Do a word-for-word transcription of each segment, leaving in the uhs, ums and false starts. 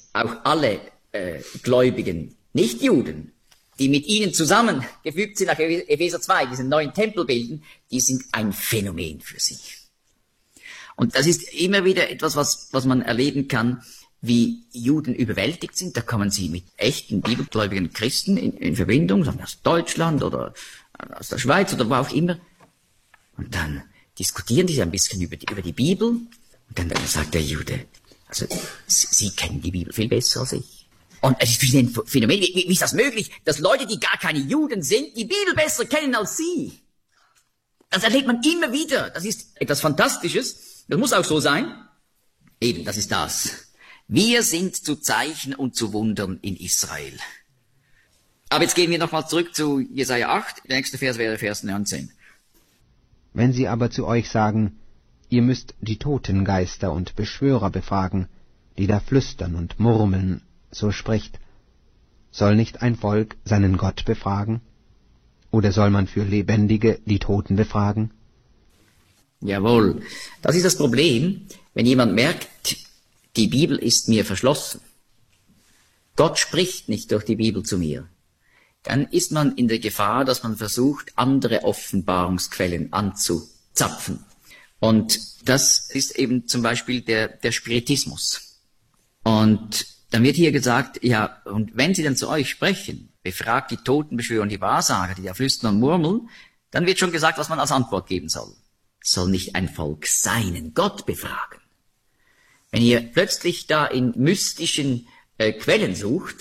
auch alle äh, gläubigen Nichtjuden, die mit ihnen zusammengefügt sind, nach Epheser zwei, diesen neuen Tempel bilden, die sind ein Phänomen für sich. Und das ist immer wieder etwas, was, was man erleben kann, wie Juden überwältigt sind. Da kommen sie mit echten bibelgläubigen Christen in, in Verbindung, sagen aus Deutschland oder aus der Schweiz oder wo auch immer. Und dann diskutieren die ein bisschen über die, über die Bibel. Und dann, dann sagt der Jude, also Sie kennen die Bibel viel besser als ich. Und es ist für sie ein Phänomen. Wie, wie ist das möglich, dass Leute, die gar keine Juden sind, die Bibel besser kennen als sie? Das erlebt man immer wieder. Das ist etwas Fantastisches. Das muss auch so sein. Eben, das ist das. Wir sind zu Zeichen und zu Wundern in Israel. Aber jetzt gehen wir nochmal zurück zu Jesaja acht. Der nächste Vers wäre Vers neunzehn. Wenn sie aber zu euch sagen, ihr müsst die Totengeister und Beschwörer befragen, die da flüstern und murmeln, so spricht, soll nicht ein Volk seinen Gott befragen? Oder soll man für Lebendige die Toten befragen? Jawohl, das ist das Problem, wenn jemand merkt, die Bibel ist mir verschlossen. Gott spricht nicht durch die Bibel zu mir. Dann ist man in der Gefahr, dass man versucht, andere Offenbarungsquellen anzuzapfen. Und das ist eben zum Beispiel der, der Spiritismus. Und dann wird hier gesagt, ja, und wenn sie dann zu euch sprechen, befragt die Totenbeschwörer und die Wahrsager, die da flüstern und murmeln, dann wird schon gesagt, was man als Antwort geben soll. Soll nicht ein Volk seinen Gott befragen? Wenn ihr plötzlich da in mystischen äh, Quellen sucht,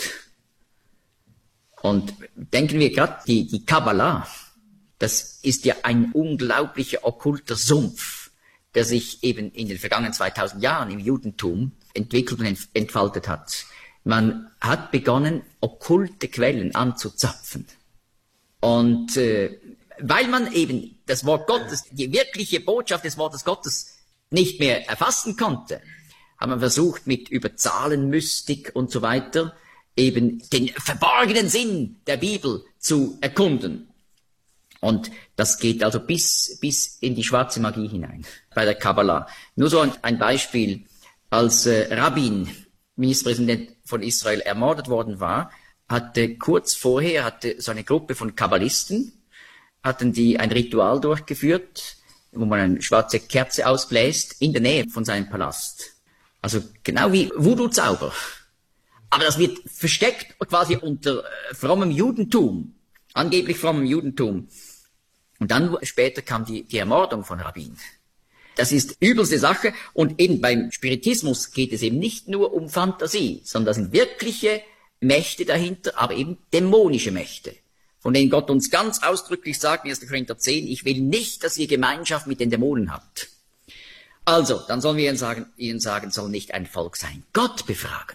und denken wir gerade, die, die Kabbalah, das ist ja ein unglaublicher okkulter Sumpf, der sich eben in den vergangenen zweitausend Jahren im Judentum entwickelt und entfaltet hat. Man hat begonnen, okkulte Quellen anzuzapfen. Und äh, weil man eben das Wort Gottes, die wirkliche Botschaft des Wortes Gottes nicht mehr erfassen konnte, hat man versucht, mit über Zahlenmystik und so weiter eben den verborgenen Sinn der Bibel zu erkunden. Und das geht also bis, bis in die schwarze Magie hinein, bei der Kabbalah. Nur so ein, ein Beispiel, als äh, Rabin, Ministerpräsident von Israel, ermordet worden war, hatte kurz vorher, hatte so eine Gruppe von Kabbalisten, hatten die ein Ritual durchgeführt, wo man eine schwarze Kerze ausbläst, in der Nähe von seinem Palast. Also genau wie Voodoo-Zauber. Aber das wird versteckt quasi unter äh, frommem Judentum, angeblich frommem Judentum. Und dann später kam die, die Ermordung von Rabin. Das ist übelste Sache. Und eben beim Spiritismus geht es eben nicht nur um Fantasie, sondern da sind wirkliche Mächte dahinter, aber eben dämonische Mächte, von denen Gott uns ganz ausdrücklich sagt, in erster Korinther zehn, ich will nicht, dass ihr Gemeinschaft mit den Dämonen habt. Also, dann sollen wir ihnen sagen, ihnen sagen, soll nicht ein Volk sein Gott befragen.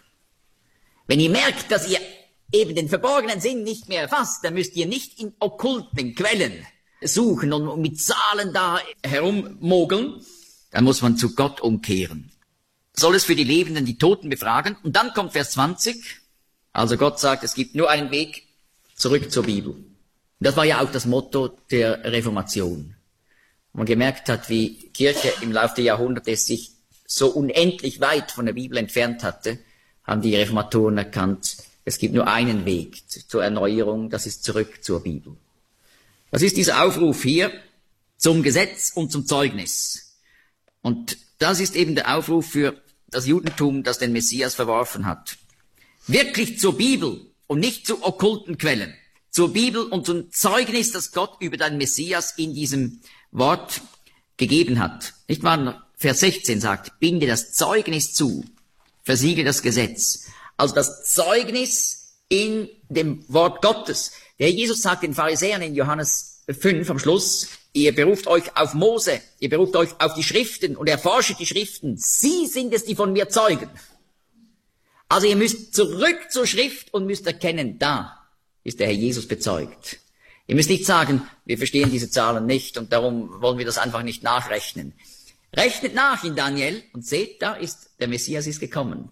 Wenn ihr merkt, dass ihr eben den verborgenen Sinn nicht mehr erfasst, dann müsst ihr nicht in okkulten Quellen suchen und mit Zahlen da herummogeln. Dann muss man zu Gott umkehren. Soll es für die Lebenden die Toten befragen? Und dann kommt Vers zwanzig. Also Gott sagt, es gibt nur einen Weg zurück zur Bibel. Das war ja auch das Motto der Reformation. Wo man gemerkt hat, wie Kirche im Laufe der Jahrhunderte sich so unendlich weit von der Bibel entfernt hatte, haben die Reformatoren erkannt, es gibt nur einen Weg zur Erneuerung, das ist zurück zur Bibel. Das ist dieser Aufruf hier zum Gesetz und zum Zeugnis. Und das ist eben der Aufruf für das Judentum, das den Messias verworfen hat. Wirklich zur Bibel und nicht zu okkulten Quellen. Zur Bibel und zum Zeugnis, das Gott über den Messias in diesem Wort gegeben hat. Nicht wahr? Vers sechzehn sagt, binde das Zeugnis zu. Versiegle das Gesetz. Also das Zeugnis in dem Wort Gottes. Der Jesus sagt den Pharisäern in Johannes fünf am Schluss, ihr beruft euch auf Mose, ihr beruft euch auf die Schriften und erforscht die Schriften. Sie sind es, die von mir zeugen. Also ihr müsst zurück zur Schrift und müsst erkennen, da ist der Herr Jesus bezeugt. Ihr müsst nicht sagen, wir verstehen diese Zahlen nicht und darum wollen wir das einfach nicht nachrechnen. Rechnet nach in Daniel und seht, da ist der Messias ist gekommen.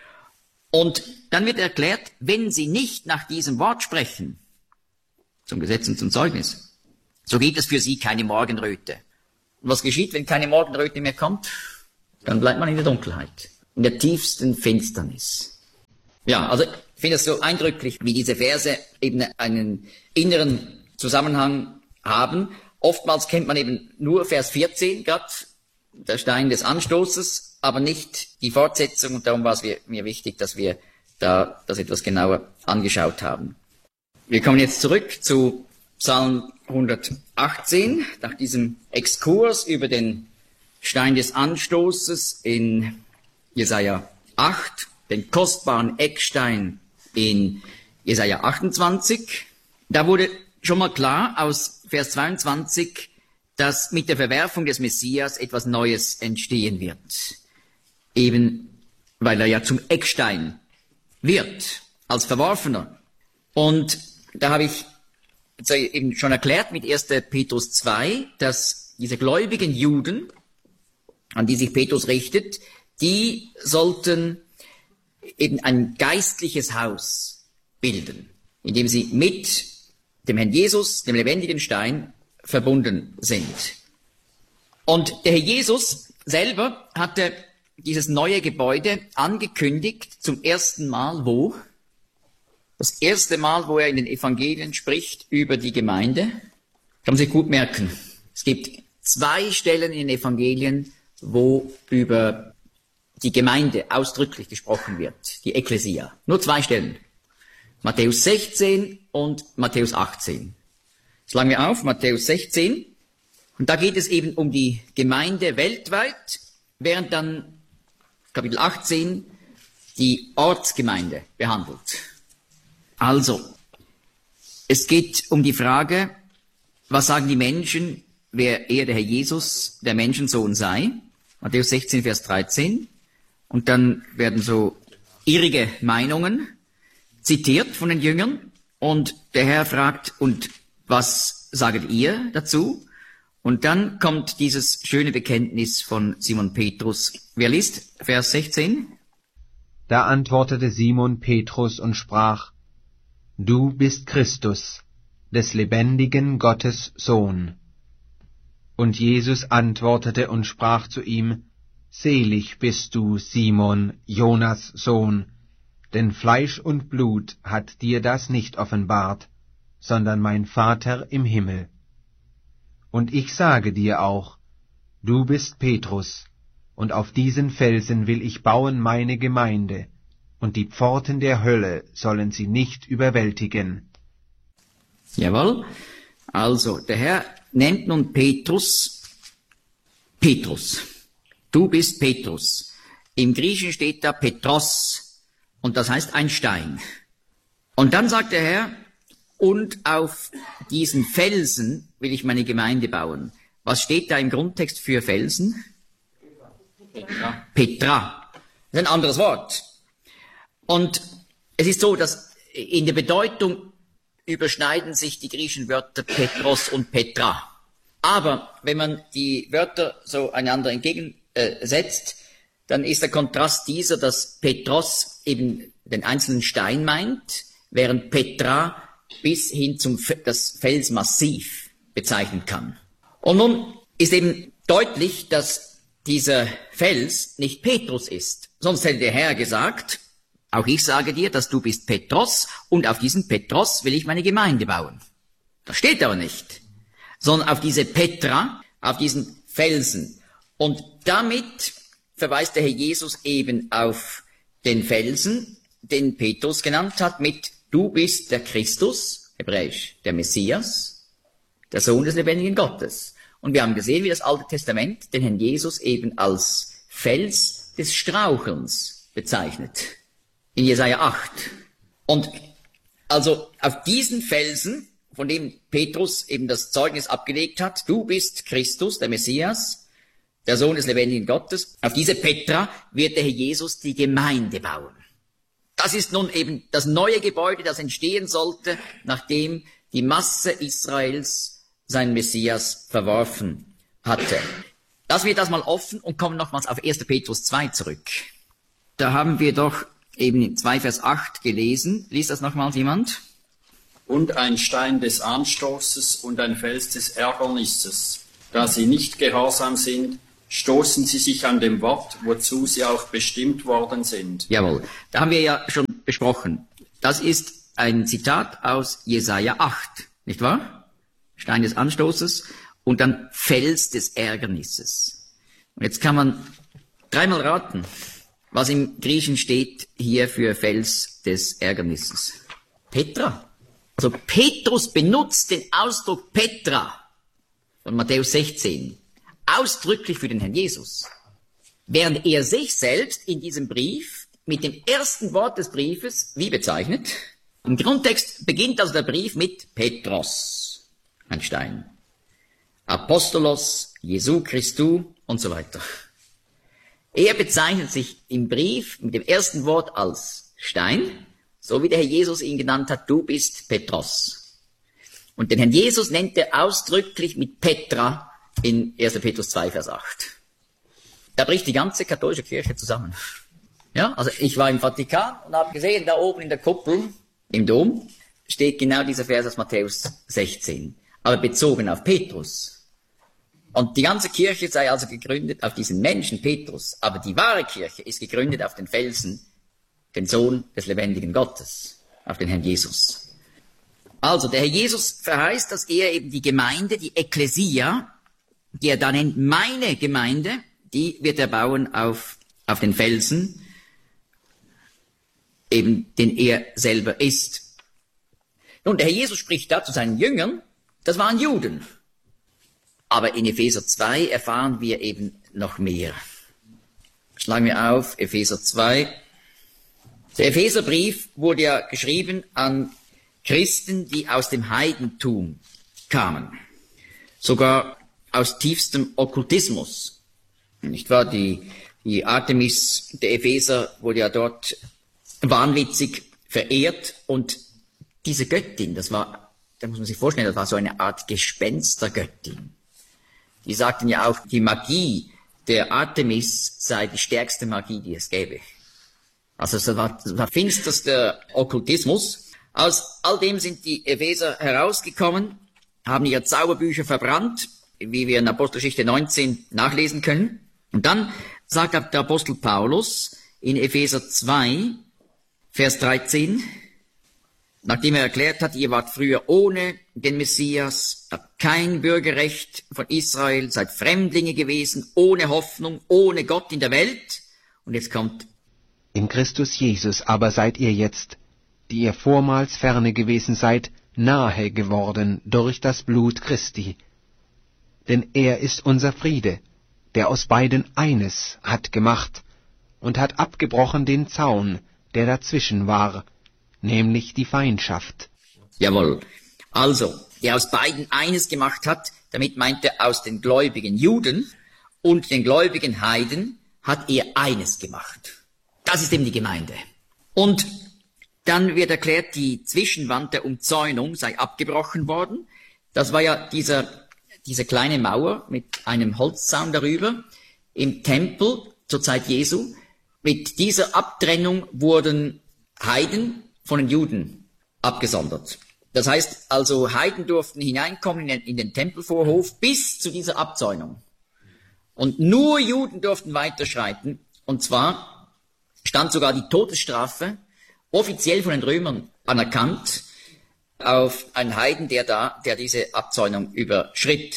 Und dann wird erklärt, wenn sie nicht nach diesem Wort sprechen, zum Gesetz und zum Zeugnis, so gibt es für sie keine Morgenröte. Und was geschieht, wenn keine Morgenröte mehr kommt? Dann bleibt man in der Dunkelheit, in der tiefsten Finsternis. Ja, also ich finde es so eindrücklich, wie diese Verse eben einen inneren Zusammenhang haben. Oftmals kennt man eben nur Vers vierzehn, gerade der Stein des Anstoßes, aber nicht die Fortsetzung. Und darum war es mir wichtig, dass wir da das etwas genauer angeschaut haben. Wir kommen jetzt zurück zu Psalm hundertachtzehn, nach diesem Exkurs über den Stein des Anstoßes in Jesaja acht, den kostbaren Eckstein in Jesaja achtundzwanzig. Da wurde schon mal klar aus Vers zweiundzwanzig, dass mit der Verwerfung des Messias etwas Neues entstehen wird. Eben weil er ja zum Eckstein wird, als Verworfener. Und da habe ich eben schon erklärt mit erster Petrus zwei, dass diese gläubigen Juden, an die sich Petrus richtet, die sollten eben ein geistliches Haus bilden, indem sie mit dem Herrn Jesus, dem lebendigen Stein, verbunden sind. Und der Herr Jesus selber hatte dieses neue Gebäude angekündigt zum ersten Mal wo? Das erste Mal, wo er in den Evangelien spricht über die Gemeinde. Kann man sich gut merken. Es gibt zwei Stellen in den Evangelien, wo über die Gemeinde ausdrücklich gesprochen wird, die Ekklesia. Nur zwei Stellen. Matthäus sechzehn und Matthäus achtzehn. Schlagen wir auf, Matthäus sechzehn. Und da geht es eben um die Gemeinde weltweit, während dann Kapitel achtzehn die Ortsgemeinde behandelt. Also, es geht um die Frage, was sagen die Menschen, wer er, der Herr Jesus, der Menschensohn sei. Matthäus sechzehn, Vers dreizehn. Und dann werden so irrige Meinungen zitiert von den Jüngern. Und der Herr fragt, und was saget ihr dazu? Und dann kommt dieses schöne Bekenntnis von Simon Petrus. Wer liest Vers sechzehn? Da antwortete Simon Petrus und sprach: Du bist Christus, des lebendigen Gottes Sohn. Und Jesus antwortete und sprach zu ihm: Selig bist du, Simon, Jonas Sohn, denn Fleisch und Blut hat dir das nicht offenbart, sondern mein Vater im Himmel. Und ich sage dir auch, du bist Petrus, und auf diesen Felsen will ich bauen meine Gemeinde, und die Pforten der Hölle sollen sie nicht überwältigen. Jawohl. Also, der Herr nennt nun Petrus, Petrus. Du bist Petrus. Im Griechischen steht da Petros, und das heißt ein Stein. Und dann sagt der Herr, und auf diesen Felsen will ich meine Gemeinde bauen. Was steht da im Grundtext für Felsen? Petra. Petra. Das ist ein anderes Wort. Und es ist so, dass in der Bedeutung überschneiden sich die griechischen Wörter Petros und Petra. Aber wenn man die Wörter so einander entgegensetzt, dann ist der Kontrast dieser, dass Petros eben den einzelnen Stein meint, während Petra bis hin zum das Felsmassiv bezeichnen kann. Und nun ist eben deutlich, dass dieser Fels nicht Petrus ist. Sonst hätte der Herr gesagt, auch ich sage dir, dass du bist Petros, und auf diesen Petros will ich meine Gemeinde bauen. Das steht aber nicht. Sondern auf diese Petra, auf diesen Felsen. Und damit verweist der Herr Jesus eben auf den Felsen, den Petrus genannt hat, mit du bist der Christus, hebräisch der Messias, der Sohn des lebendigen Gottes. Und wir haben gesehen, wie das Alte Testament den Herrn Jesus eben als Fels des Strauchelns bezeichnet. In Jesaja acht. Und also auf diesen Felsen, von dem Petrus eben das Zeugnis abgelegt hat, du bist Christus, der Messias, der Sohn des lebendigen Gottes, auf diese Petra wird der Herr Jesus die Gemeinde bauen. Das ist nun eben das neue Gebäude, das entstehen sollte, nachdem die Masse Israels seinen Messias verworfen hatte. Lassen wir das mal offen und kommen nochmals auf erster Petrus zwei zurück. Da haben wir doch eben in zwei Vers acht gelesen. Liest das nochmals jemand? Und ein Stein des Anstoßes und ein Fels des Ärgernisses. Da sie nicht gehorsam sind, stoßen sie sich an dem Wort, wozu sie auch bestimmt worden sind. Jawohl. Da haben wir ja schon besprochen. Das ist ein Zitat aus Jesaja acht, nicht wahr? Stein des Anstoßes und dann Fels des Ärgernisses. Und jetzt kann man dreimal raten, was im Griechischen steht hier für Fels des Ärgernisses. Petra. Also Petrus benutzt den Ausdruck Petra von Matthäus sechzehn ausdrücklich für den Herrn Jesus, während er sich selbst in diesem Brief mit dem ersten Wort des Briefes wie bezeichnet? Im Grundtext beginnt also der Brief mit Petros, ein Stein, Apostolos, Jesu Christu und so weiter. Er bezeichnet sich im Brief mit dem ersten Wort als Stein, so wie der Herr Jesus ihn genannt hat, du bist Petros. Und den Herrn Jesus nennt er ausdrücklich mit Petra in erster Petrus zwei, Vers acht. Da bricht die ganze katholische Kirche zusammen. Ja, also ich war im Vatikan und habe gesehen, da oben in der Kuppel, im Dom, steht genau dieser Vers aus Matthäus sechzehn, aber bezogen auf Petrus. Und die ganze Kirche sei also gegründet auf diesen Menschen Petrus, aber die wahre Kirche ist gegründet auf den Felsen, den Sohn des lebendigen Gottes, auf den Herrn Jesus. Also der Herr Jesus verheißt, dass er eben die Gemeinde, die Ekklesia, die er da nennt, meine Gemeinde, die wird er bauen auf, auf den Felsen, eben den er selber ist. Nun, der Herr Jesus spricht da zu seinen Jüngern, das waren Juden. Aber in Epheser zwei erfahren wir eben noch mehr. Schlagen wir auf, Epheser zwei. Der Epheserbrief wurde ja geschrieben an Christen, die aus dem Heidentum kamen. Sogar aus tiefstem Okkultismus. Nicht wahr? Die, die Artemis der Epheser wurde ja dort wahnwitzig verehrt und diese Göttin, das war, da muss man sich vorstellen, das war so eine Art Gespenstergöttin. Die sagten ja auch, die Magie der Artemis sei die stärkste Magie, die es gäbe. Also das war, das war finsterster Okkultismus. Aus all dem sind die Epheser herausgekommen, haben ihre Zauberbücher verbrannt, wie wir in Apostelgeschichte neunzehn nachlesen können. Und dann sagt der Apostel Paulus in Epheser zwei, Vers dreizehn, nachdem er erklärt hat, ihr wart früher ohne den Messias, habt kein Bürgerrecht von Israel, seid Fremdlinge gewesen, ohne Hoffnung, ohne Gott in der Welt. Und jetzt kommt: In Christus Jesus aber seid ihr jetzt, die ihr vormals ferne gewesen seid, nahe geworden durch das Blut Christi. Denn er ist unser Friede, der aus beiden eines hat gemacht und hat abgebrochen den Zaun, der dazwischen war, nämlich die Feindschaft. Jawohl. Also, der aus beiden eines gemacht hat, damit meint er aus den gläubigen Juden und den gläubigen Heiden hat er eines gemacht. Das ist eben die Gemeinde. Und dann wird erklärt, die Zwischenwand der Umzäunung sei abgebrochen worden. Das war ja dieser, diese kleine Mauer mit einem Holzzaun darüber im Tempel zur Zeit Jesu. Mit dieser Abtrennung wurden Heiden von den Juden abgesondert. Das heißt also, Heiden durften hineinkommen in den, in den Tempelvorhof bis zu dieser Abzäunung. Und nur Juden durften weiterschreiten. Und zwar stand sogar die Todesstrafe offiziell von den Römern anerkannt auf einen Heiden, der da, der diese Abzäunung überschritt.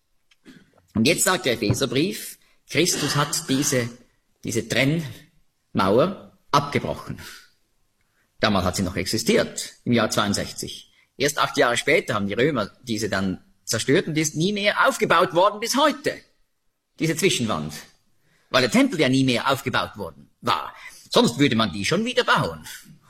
Und jetzt sagt der Epheserbrief, Christus hat diese, diese Trennmauer abgebrochen. Damals hat sie noch existiert, im Jahr zweiundsechzig. Erst acht Jahre später haben die Römer diese dann zerstört und die ist nie mehr aufgebaut worden bis heute, diese Zwischenwand. Weil der Tempel ja nie mehr aufgebaut worden war. Sonst würde man die schon wieder bauen.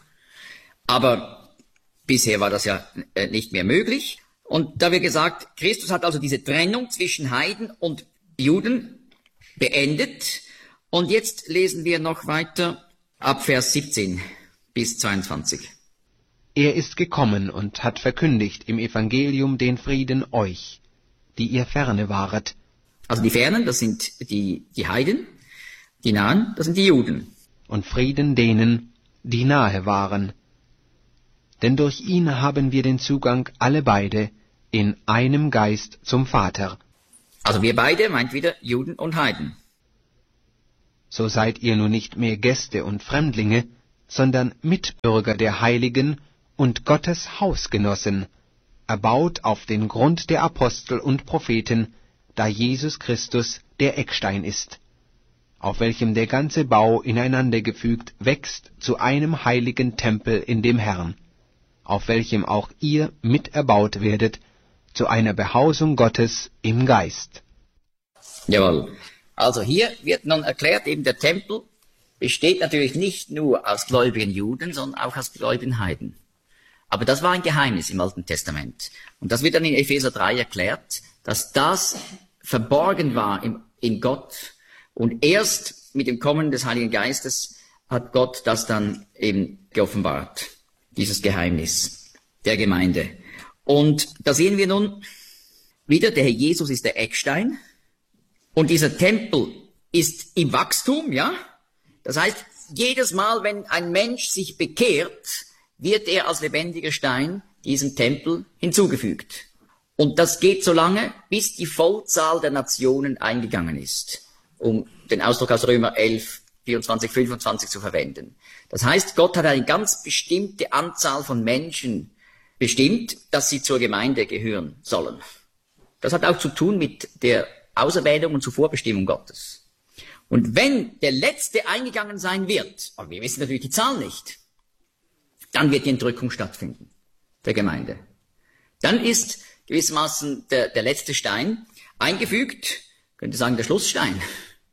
Aber bisher war das ja nicht mehr möglich. Und da wird gesagt, Christus hat also diese Trennung zwischen Heiden und Juden beendet. Und jetzt lesen wir noch weiter ab Vers siebzehn bis zweiundzwanzig. Er ist gekommen und hat verkündigt im Evangelium den Frieden euch, die ihr ferne waret. Also die Fernen, das sind die, die Heiden, die Nahen, das sind die Juden. Und Frieden denen, die nahe waren. Denn durch ihn haben wir den Zugang alle beide in einem Geist zum Vater. Also wir beide meint wieder Juden und Heiden. So seid ihr nun nicht mehr Gäste und Fremdlinge, sondern Mitbürger der Heiligen und Gottes Hausgenossen, erbaut auf den Grund der Apostel und Propheten, da Jesus Christus der Eckstein ist, auf welchem der ganze Bau ineinandergefügt wächst zu einem heiligen Tempel in dem Herrn, auf welchem auch ihr miterbaut werdet, zu einer Behausung Gottes im Geist. Jawohl. Also hier wird nun erklärt, eben der Tempel besteht natürlich nicht nur aus gläubigen Juden, sondern auch aus gläubigen Heiden. Aber das war ein Geheimnis im Alten Testament. Und das wird dann in Epheser drei erklärt, dass das verborgen war im, in Gott. Und erst mit dem Kommen des Heiligen Geistes hat Gott das dann eben geoffenbart, dieses Geheimnis der Gemeinde. Und da sehen wir nun wieder, der Herr Jesus ist der Eckstein. Und dieser Tempel ist im Wachstum, ja? Das heißt, jedes Mal, wenn ein Mensch sich bekehrt, wird er als lebendiger Stein diesem Tempel hinzugefügt. Und das geht so lange, bis die Vollzahl der Nationen eingegangen ist, um den Ausdruck aus Römer elf, vierundzwanzig, fünfundzwanzig zu verwenden. Das heißt, Gott hat eine ganz bestimmte Anzahl von Menschen bestimmt, dass sie zur Gemeinde gehören sollen. Das hat auch zu tun mit der Auserwählung und zur Vorbestimmung Gottes. Und wenn der Letzte eingegangen sein wird, aber wir wissen natürlich die Zahl nicht, dann wird die Entrückung stattfinden, der Gemeinde. Dann ist gewissermaßen der, der letzte Stein eingefügt, könnte sagen der Schlussstein.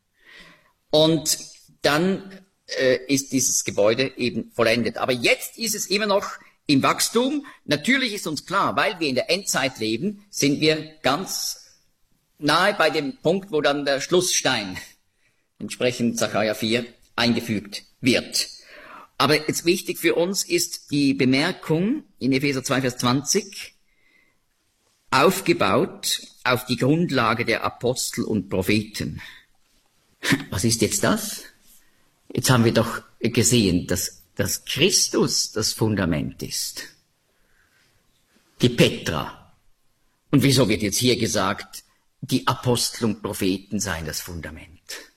Und dann äh, ist dieses Gebäude eben vollendet. Aber jetzt ist es immer noch im Wachstum. Natürlich ist uns klar, weil wir in der Endzeit leben, sind wir ganz nahe bei dem Punkt, wo dann der Schlussstein, entsprechend Sacharja vier, eingefügt wird. Aber jetzt wichtig für uns ist die Bemerkung in Epheser zwei, Vers zwanzig, aufgebaut auf die Grundlage der Apostel und Propheten. Was ist jetzt das? Jetzt haben wir doch gesehen, dass, dass Christus das Fundament ist. Die Petra. Und wieso wird jetzt hier gesagt, die Apostel und Propheten seien das Fundament?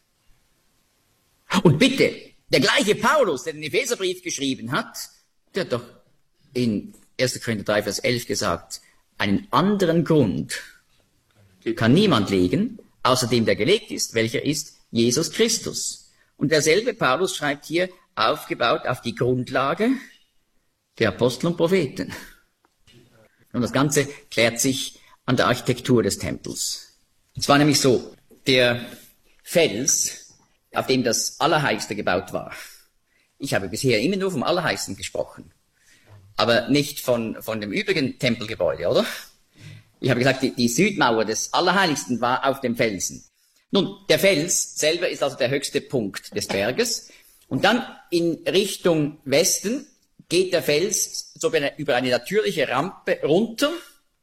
Und bitte, der gleiche Paulus, der den Epheserbrief geschrieben hat, der hat doch in erster Korinther drei, Vers elf gesagt, einen anderen Grund kann niemand legen, außer dem, der gelegt ist, welcher ist Jesus Christus. Und derselbe Paulus schreibt hier, aufgebaut auf die Grundlage der Apostel und Propheten. Und das Ganze klärt sich an der Architektur des Tempels. Es war nämlich so, der Fels, auf dem das Allerheiligste gebaut war. Ich habe bisher immer nur vom Allerheiligsten gesprochen, aber nicht von, von dem übrigen Tempelgebäude, oder? Ich habe gesagt, die, die Südmauer des Allerheiligsten war auf dem Felsen. Nun, der Fels selber ist also der höchste Punkt des Berges. Und dann in Richtung Westen geht der Fels so über eine natürliche Rampe runter.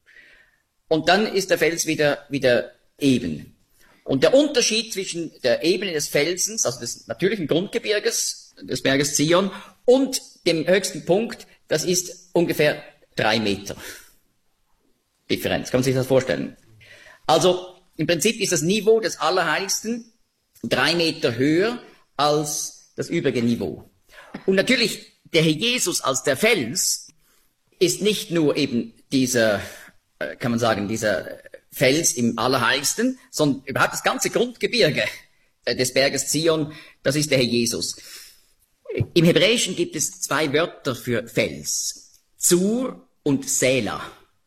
Und dann ist der Fels wieder, wieder eben. Und der Unterschied zwischen der Ebene des Felsens, also des natürlichen Grundgebirges, des Berges Zion, und dem höchsten Punkt, das ist ungefähr drei Meter Differenz. Kann man sich das vorstellen? Also im Prinzip ist das Niveau des Allerheiligsten drei Meter höher als das übrige Niveau. Und natürlich, der Herr Jesus als der Fels ist nicht nur eben dieser, kann man sagen, dieser Fels im Allerheiligsten, sondern überhaupt das ganze Grundgebirge des Berges Zion, das ist der Herr Jesus. Im Hebräischen gibt es zwei Wörter für Fels, Zur und Sela.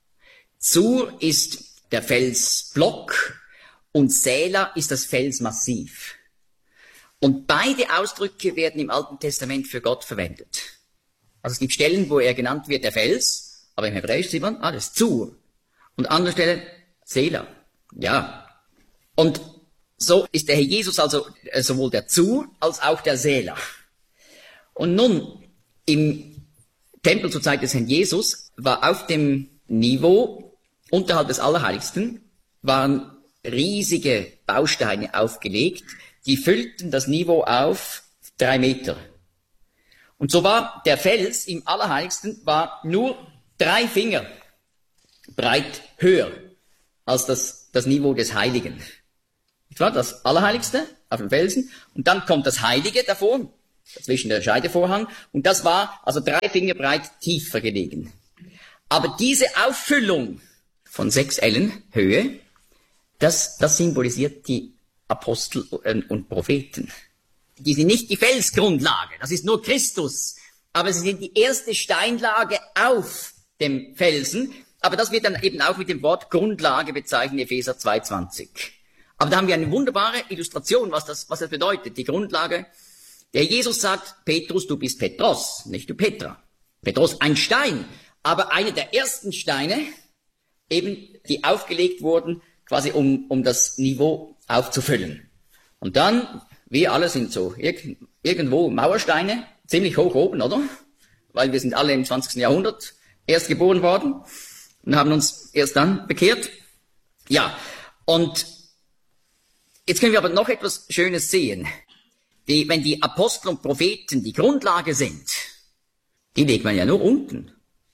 Zur ist der Felsblock und Sela ist das Felsmassiv. Und beide Ausdrücke werden im Alten Testament für Gott verwendet. Also es gibt Stellen, wo er genannt wird der Fels, aber im Hebräisch sieht man, ah, das ist Zur. Und andere Stellen, Sela. Ja. Und so ist der Herr Jesus also sowohl der Zur als auch der Sela. Und nun, im Tempel zur Zeit des Herrn Jesus war auf dem Niveau unterhalb des Allerheiligsten waren riesige Bausteine aufgelegt, die füllten das Niveau auf drei Meter. Und so war der Fels im Allerheiligsten war nur drei Finger breit höher als das, das Niveau des Heiligen. Das war das Allerheiligste auf dem Felsen und dann kommt das Heilige davor, dazwischen der Scheidevorhang, und das war also drei Finger breit tiefer gelegen. Aber diese Auffüllung von sechs Ellen Höhe, das, das symbolisiert die Apostel und Propheten. Die sind nicht die Felsgrundlage, das ist nur Christus, aber sie sind die erste Steinlage auf dem Felsen, aber das wird dann eben auch mit dem Wort Grundlage bezeichnet, Epheser zwei zwanzig. Aber da haben wir eine wunderbare Illustration, was das, was das bedeutet, die Grundlage. Der Jesus sagt, Petrus, du bist Petros, nicht du Petra. Petros, ein Stein, aber einer der ersten Steine, eben, die aufgelegt wurden, quasi um, um das Niveau aufzufüllen. Und dann, wir alle sind so irg- irgendwo Mauersteine, ziemlich hoch oben, oder? Weil wir sind alle im zwanzigsten Jahrhundert erst geboren worden und haben uns erst dann bekehrt. Ja, und jetzt können wir aber noch etwas Schönes sehen. Die, wenn die Apostel und Propheten die Grundlage sind, die legt man ja nur unten.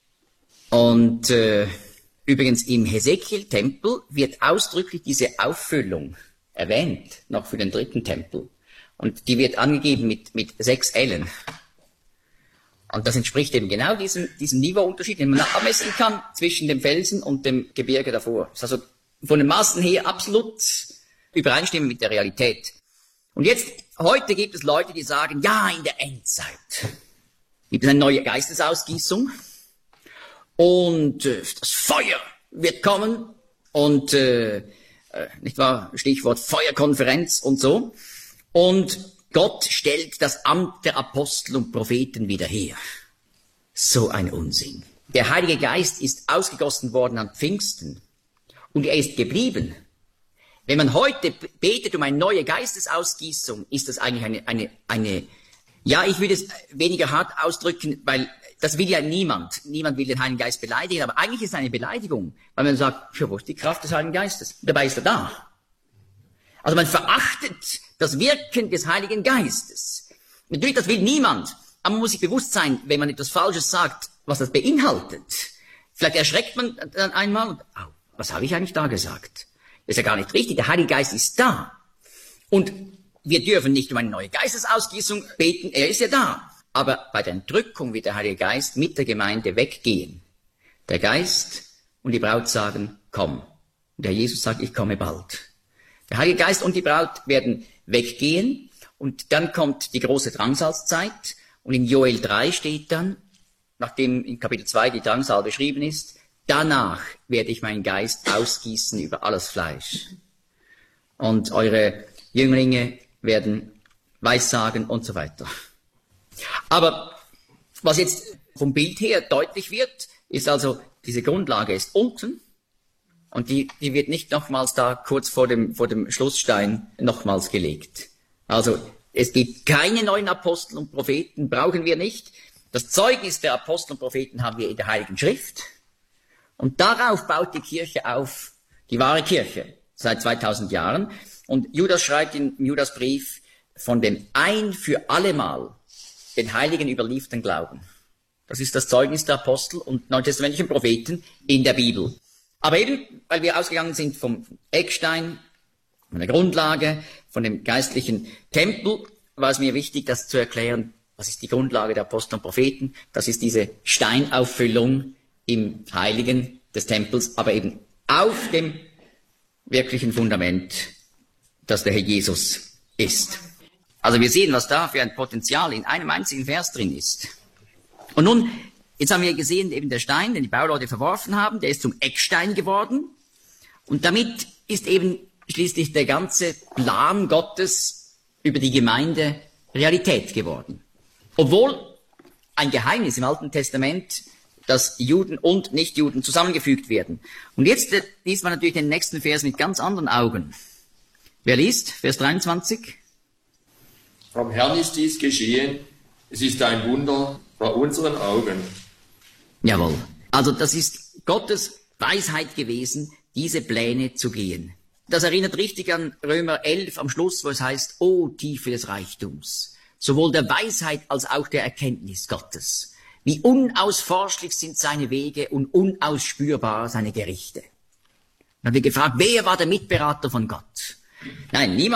Und äh, übrigens im Hesekiel-Tempel wird ausdrücklich diese Auffüllung erwähnt, noch für den dritten Tempel. Und die wird angegeben mit, mit sechs Ellen. Und das entspricht eben genau diesem, diesem Niveauunterschied, den man abmessen kann zwischen dem Felsen und dem Gebirge davor. Das ist also von den Maßen her absolut übereinstimmen mit der Realität. Und jetzt, heute gibt es Leute, die sagen, ja, in der Endzeit gibt es eine neue Geistesausgießung und äh, das Feuer wird kommen und, äh, äh, nicht wahr, Stichwort Feuerkonferenz und so. Und Gott stellt das Amt der Apostel und Propheten wieder her. So ein Unsinn. Der Heilige Geist ist ausgegossen worden an Pfingsten und er ist geblieben. Wenn man heute betet um eine neue Geistesausgießung, ist das eigentlich eine, eine, eine, ja, ich will es weniger hart ausdrücken, weil das will ja niemand. Niemand will den Heiligen Geist beleidigen, aber eigentlich ist es eine Beleidigung, weil man sagt, ja, wo ist die Kraft des Heiligen Geistes? Dabei ist er da. Also man verachtet das Wirken des Heiligen Geistes. Natürlich, das will niemand, aber man muss sich bewusst sein, wenn man etwas Falsches sagt, was das beinhaltet. Vielleicht erschreckt man dann einmal und, oh, was habe ich eigentlich da gesagt? Das ist ja gar nicht richtig, der Heilige Geist ist da. Und wir dürfen nicht um eine neue Geistesausgießung beten, er ist ja da. Aber bei der Entrückung wird der Heilige Geist mit der Gemeinde weggehen. Der Geist und die Braut sagen, komm. Und der Jesus sagt, ich komme bald. Der Heilige Geist und die Braut werden weggehen und dann kommt die große Drangsalzzeit und in Joel drei steht dann, nachdem in Kapitel zwei die Drangsal beschrieben ist, danach werde ich meinen Geist ausgießen über alles Fleisch. Und eure Jünglinge werden Weissagen und so weiter. Aber was jetzt vom Bild her deutlich wird, ist also, diese Grundlage ist unten und die, die wird nicht nochmals da kurz vor dem, vor dem Schlussstein nochmals gelegt. Also es gibt keine neuen Apostel und Propheten, brauchen wir nicht. Das Zeugnis der Apostel und Propheten haben wir in der Heiligen Schrift. Und darauf baut die Kirche auf, die wahre Kirche, seit zweitausend Jahren. Und Judas schreibt im Judasbrief von dem ein für allemal den Heiligen überlieferten Glauben. Das ist das Zeugnis der Apostel und neutestamentlichen Propheten in der Bibel. Aber eben, weil wir ausgegangen sind vom Eckstein, von der Grundlage, von dem geistlichen Tempel, war es mir wichtig, das zu erklären, was ist die Grundlage der Apostel und Propheten. Das ist diese Steinauffüllung im Heiligen des Tempels, aber eben auf dem wirklichen Fundament, das der Herr Jesus ist. Also wir sehen, was da für ein Potenzial in einem einzigen Vers drin ist. Und nun, jetzt haben wir gesehen, eben der Stein, den die Bauleute verworfen haben, der ist zum Eckstein geworden. Und damit ist eben schließlich der ganze Plan Gottes über die Gemeinde Realität geworden. Obwohl ein Geheimnis im Alten Testament, dass Juden und Nichtjuden zusammengefügt werden. Und jetzt liest man natürlich den nächsten Vers mit ganz anderen Augen. Wer liest? Vers dreiundzwanzig. Vom Herrn ist dies geschehen. Es ist ein Wunder vor unseren Augen. Jawohl. Also das ist Gottes Weisheit gewesen, diese Pläne zu gehen. Das erinnert richtig an Römer elf am Schluss, wo es heißt, O Tiefe des Reichtums, sowohl der Weisheit als auch der Erkenntnis Gottes. Wie unausforschlich sind seine Wege und unausspürbar seine Gerichte. Dann haben wir gefragt, wer war der Mitberater von Gott? Nein, niemand.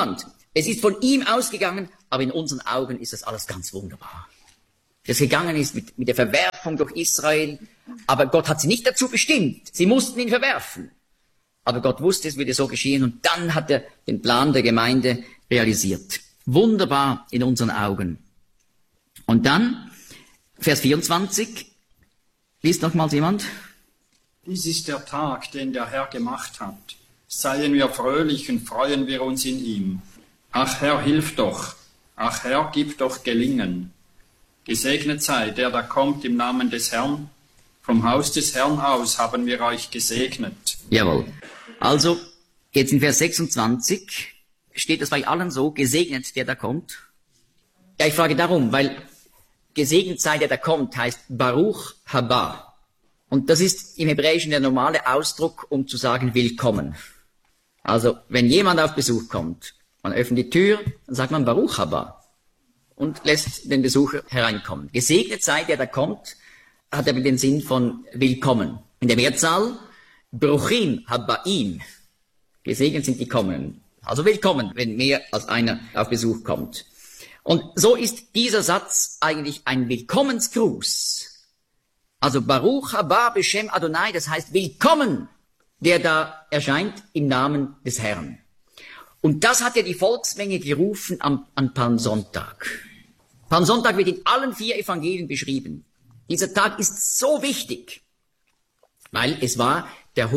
Es ist von ihm ausgegangen, aber in unseren Augen ist das alles ganz wunderbar. Das gegangen ist mit, mit der Verwerfung durch Israel, aber Gott hat sie nicht dazu bestimmt. Sie mussten ihn verwerfen. Aber Gott wusste, es würde so geschehen und dann hat er den Plan der Gemeinde realisiert. Wunderbar in unseren Augen. Und dann, Vers vierundzwanzig, liest nochmals jemand. Dies ist der Tag, den der Herr gemacht hat. Seien wir fröhlich und freuen wir uns in ihm. Ach Herr, hilf doch. Ach Herr, gib doch Gelingen. Gesegnet sei, der da kommt im Namen des Herrn. Vom Haus des Herrn aus haben wir euch gesegnet. Jawohl. Also, jetzt in Vers sechsundzwanzig steht es bei allen so, gesegnet, der da kommt. Ja, ich frage darum, weil gesegnet sei, der da kommt, heißt Baruch haba. Und das ist im Hebräischen der normale Ausdruck, um zu sagen willkommen. Also, wenn jemand auf Besuch kommt, man öffnet die Tür, dann sagt man Baruch haba und lässt den Besucher hereinkommen. Gesegnet sei, der da kommt, hat er den Sinn von willkommen. In der Mehrzahl, Bruchim habaim. Gesegnet sind die Kommenden. Also willkommen, wenn mehr als einer auf Besuch kommt. Und so ist dieser Satz eigentlich ein Willkommensgruß. Also Baruch haba b'Shem Adonai, das heißt willkommen, der da erscheint im Namen des Herrn. Und das hat ja die Volksmenge gerufen am, an Palmsonntag. Palmsonntag wird in allen vier Evangelien beschrieben. Dieser Tag ist so wichtig, weil es war der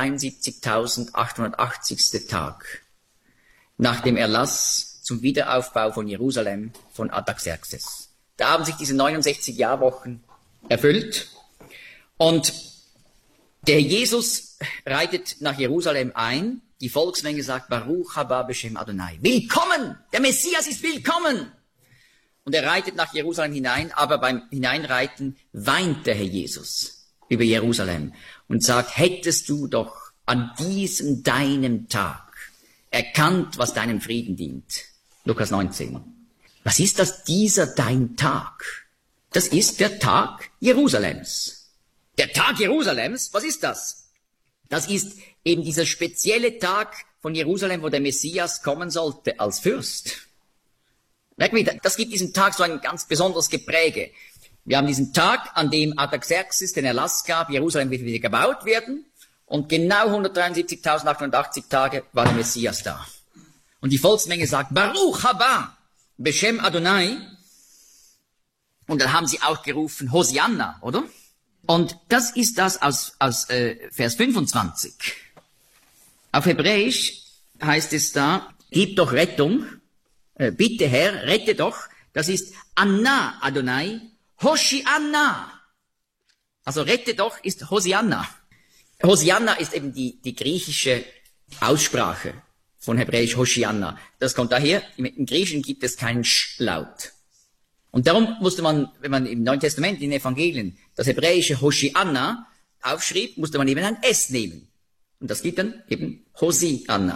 hundertdreiundsiebzigtausendachthundertachtzigste Tag nach dem Erlass zum Wiederaufbau von Jerusalem von Artaxerxes. Da haben sich diese neunundsechzig Jahrwochen erfüllt und der Jesus reitet nach Jerusalem ein. Die Volksmenge sagt, Baruch haba b'Shem Adonai. Willkommen! Der Messias ist willkommen! Und er reitet nach Jerusalem hinein, aber beim Hineinreiten weint der Herr Jesus über Jerusalem und sagt, hättest du doch an diesem deinem Tag erkannt, was deinem Frieden dient. Lukas neunzehn. Was ist das, dieser dein Tag? Das ist der Tag Jerusalems. Der Tag Jerusalems, was ist das? Das ist eben dieser spezielle Tag von Jerusalem, wo der Messias kommen sollte als Fürst. Merken wir, das gibt diesem Tag so ein ganz besonderes Gepräge. Wir haben diesen Tag, an dem Artaxerxes den Erlass gab, Jerusalem wird wieder gebaut werden. Und genau hundertdreiundsiebzigtausendachthundertachtzig Tage war der Messias da. Und die Volksmenge sagt, Baruch haba b'Shem Adonai. Und dann haben sie auch gerufen, Hosianna, oder? Und das ist das aus, aus äh, Vers fünfundzwanzig. Auf Hebräisch heißt es da, gib doch Rettung, äh, bitte Herr, rette doch. Das ist Anna Adonai, Hoshianna. Also rette doch ist Hosianna. Hosianna ist eben die, die griechische Aussprache von Hebräisch Hoshianna. Das kommt daher, im, im Griechischen gibt es keinen Sch-Laut. Und darum musste man, wenn man im Neuen Testament, in den Evangelien, das hebräische Hoshianna aufschrieb, musste man eben ein S nehmen. Und das gibt dann eben Hosianna.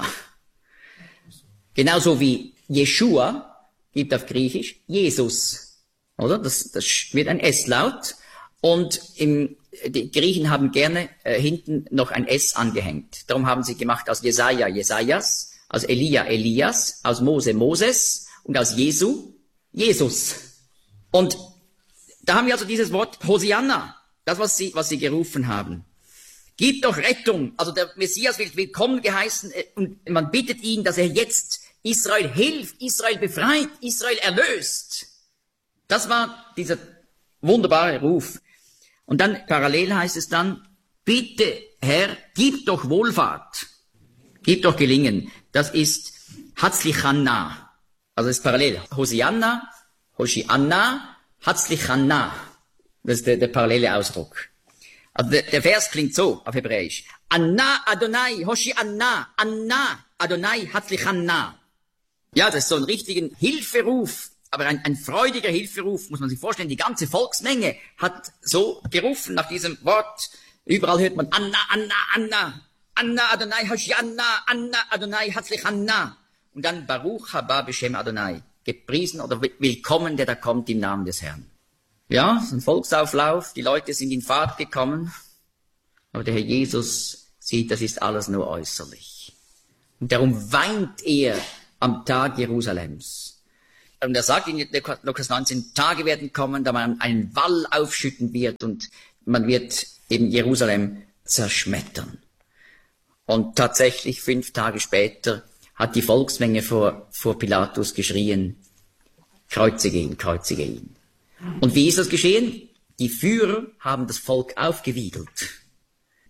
Genauso wie Jeshua gibt auf Griechisch Jesus. Oder? Das, das wird ein S-Laut. Und im, die Griechen haben gerne äh, hinten noch ein S angehängt. Darum haben sie gemacht aus Jesaja Jesajas, aus Elia Elias, aus Mose Moses und aus Jesu Jesus. Und da haben wir also dieses Wort Hosianna, das, was sie, was sie gerufen haben. Gib doch Rettung. Also der Messias wird willkommen geheißen und man bittet ihn, dass er jetzt Israel hilft, Israel befreit, Israel erlöst. Das war dieser wunderbare Ruf. Und dann parallel heißt es dann, bitte Herr, gib doch Wohlfahrt, gib doch Gelingen. Das ist Hatzlichanna. Also das ist parallel. Hosianna, Hoshianna, Hatzlichanna. Das ist der, der parallele Ausdruck. Also der, der Vers klingt so auf Hebräisch. Anna Adonai, Hoshianna, Anna Adonai, Hatzlichanna. Ja, das ist so ein richtigen Hilferuf, aber ein, ein freudiger Hilferuf, muss man sich vorstellen. Die ganze Volksmenge hat so gerufen nach diesem Wort. Überall hört man Anna, Anna, Anna, Anna Adonai, Hoshianna, Anna Adonai, Hatzlichanna. Und dann Baruch haba b'Shem Adonai. Gepriesen oder willkommen, der da kommt im Namen des Herrn. Ja, so ein Volksauflauf, die Leute sind in Fahrt gekommen, aber der Herr Jesus sieht, das ist alles nur äußerlich. Und darum weint er am Tag Jerusalems. Und er sagt in Lukas neunzehn, Tage werden kommen, da man einen Wall aufschütten wird und man wird eben Jerusalem zerschmettern. Und tatsächlich fünf Tage später hat die Volksmenge vor, vor Pilatus geschrien, kreuzige ihn, kreuzige ihn. Und wie ist das geschehen? Die Führer haben das Volk aufgewiegelt.